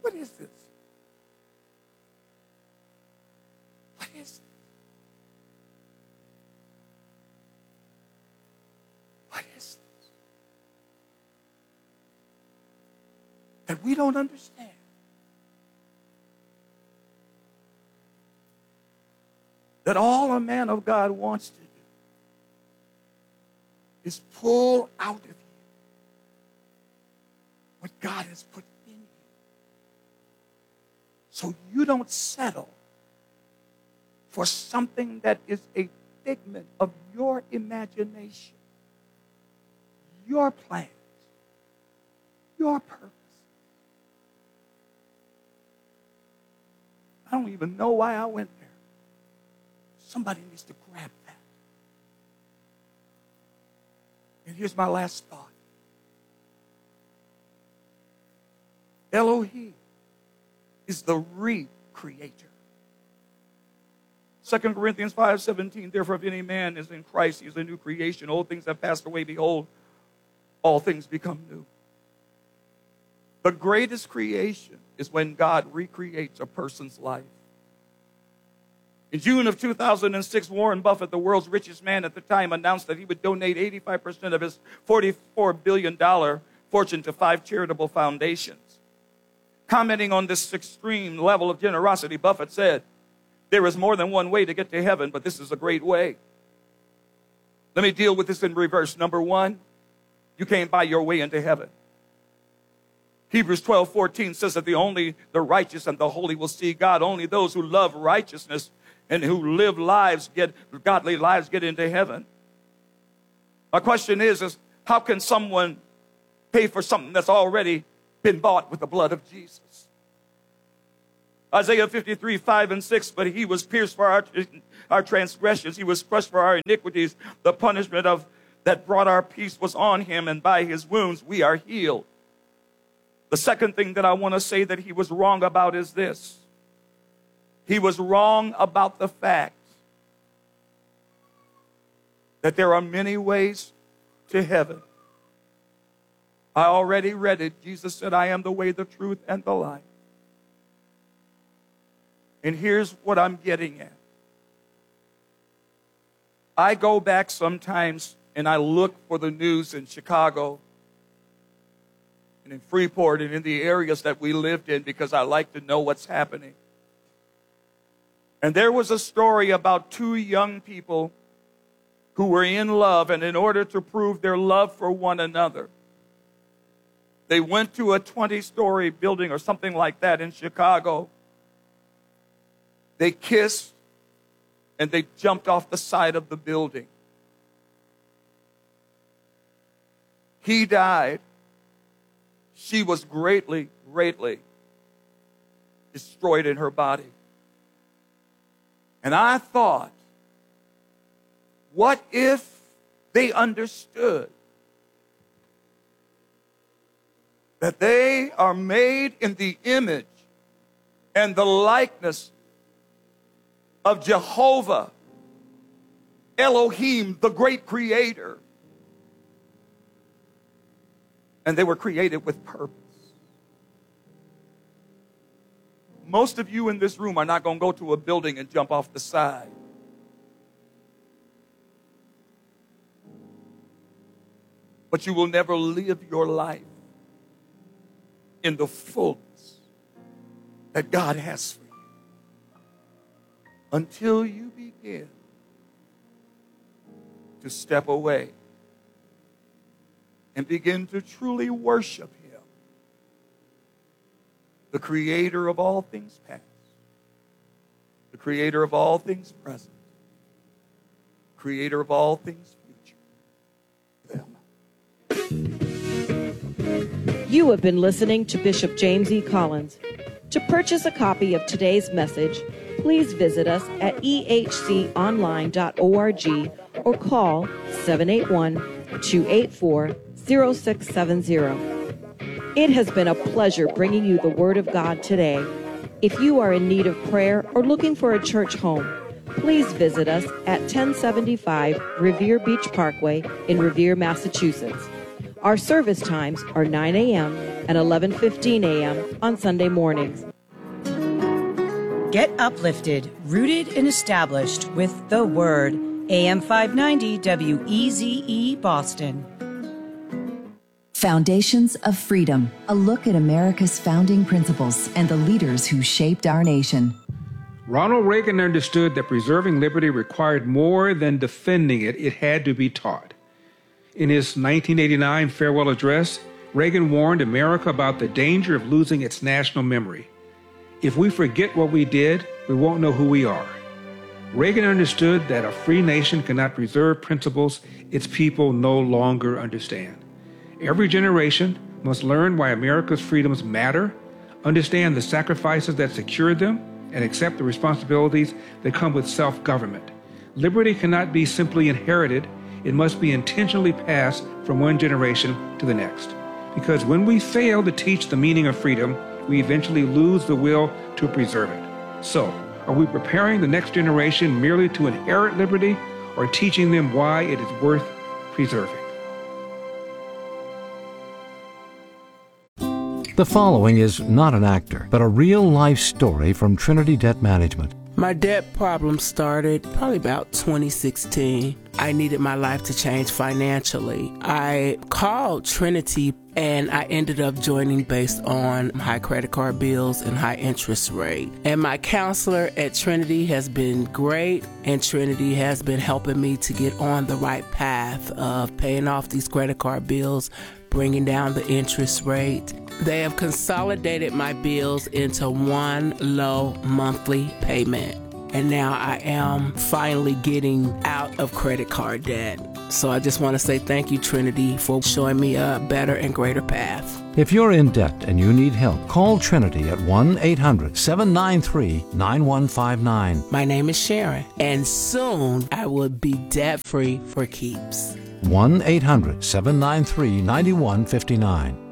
What is this? What is this? What is this? That we don't understand. That all a man of God wants to do is pull out of you what God has put in you. So you don't settle for something that is a figment of your imagination, your plans, your purpose. I don't even know why I went there. Somebody needs to grab that. And here's my last thought. Elohim is the recreator. 2 Corinthians 5:17, therefore if any man is in Christ, he is a new creation. Old things have passed away. Behold, all things become new. The greatest creation is when God recreates a person's life. In June of 2006, Warren Buffett, the world's richest man at the time, announced that he would donate 85% of his $44 billion fortune to 5 charitable foundations. Commenting on this extreme level of generosity, Buffett said, there is more than one way to get to heaven, but this is a great way. Let me deal with this in reverse. Number one, you can't buy your way into heaven. Hebrews 12:14 says that only the righteous and the holy will see God. Only those who love righteousness and who live godly lives get into heaven. My question is how can someone pay for something that's already been bought with the blood of Jesus? Isaiah 53:5-6, but he was pierced for our transgressions. He was crushed for our iniquities. The punishment that brought our peace was on him, and by his wounds we are healed. The second thing that I want to say that he was wrong about is this. He was wrong about the fact that there are many ways to heaven. I already read it. Jesus said, I am the way, the truth, and the life. And here's what I'm getting at. I go back sometimes and I look for the news in Chicago and in Freeport and in the areas that we lived in because I like to know what's happening. And there was a story about 2 young people who were in love, and in order to prove their love for one another, they went to a 20-story building or something like that in Chicago. They kissed, and they jumped off the side of the building. He died. She was greatly, greatly destroyed in her body. And I thought, what if they understood that they are made in the image and the likeness of Jehovah, Elohim, the great creator. And they were created with purpose. Most of you in this room are not going to go to a building and jump off the side. But you will never live your life in the fullness that God has for you until you begin to step away and begin to truly worship Him, the creator of all things past, the creator of all things present, creator of all things future. You have been listening to Bishop James E. Collins. To purchase a copy of today's message, please visit us at ehconline.org or call 781-284-0670. It has been a pleasure bringing you the Word of God today. If you are in need of prayer or looking for a church home, please visit us at 1075 Revere Beach Parkway in Revere, Massachusetts. Our service times are 9 a.m. and 11:15 a.m. on Sunday mornings. Get uplifted, rooted, and established with the Word. AM 590 WEZE Boston. Foundations of Freedom, a look at America's founding principles and the leaders who shaped our nation. Ronald Reagan understood that preserving liberty required more than defending it. It had to be taught. In his 1989 farewell address, Reagan warned America about the danger of losing its national memory. If we forget what we did, we won't know who we are. Reagan understood that a free nation cannot preserve principles its people no longer understand. Every generation must learn why America's freedoms matter, understand the sacrifices that secured them, and accept the responsibilities that come with self-government. Liberty cannot be simply inherited. It must be intentionally passed from one generation to the next. Because when we fail to teach the meaning of freedom, we eventually lose the will to preserve it. So, are we preparing the next generation merely to inherit liberty, or teaching them why it is worth preserving? The following is not an actor, but a real-life story from Trinity Debt Management. My debt problem started probably about 2016. I needed my life to change financially. I called Trinity and I ended up joining based on high credit card bills and high interest rate. And my counselor at Trinity has been great, and Trinity has been helping me to get on the right path of paying off these credit card bills, bringing down the interest rate. They have consolidated my bills into one low monthly payment. And now I am finally getting out of credit card debt. So I just want to say thank you, Trinity, for showing me a better and greater path. If you're in debt and you need help, call Trinity at 1-800-793-9159. My name is Sharon, and soon I will be debt-free for keeps. 1-800-793-9159.